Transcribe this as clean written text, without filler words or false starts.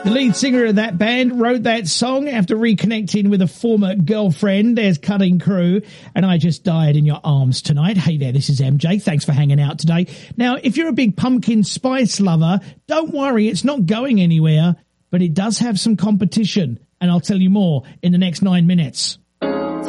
The lead singer of that band wrote that song after reconnecting with a former girlfriend. There's Cutting Crew, and I Just Died in Your Arms Tonight. Hey there, this is MJ. Thanks for hanging out today. Now, if you're a big pumpkin spice lover, don't worry, it's not going anywhere, but it does have some competition, and I'll tell you more in the next 9 minutes.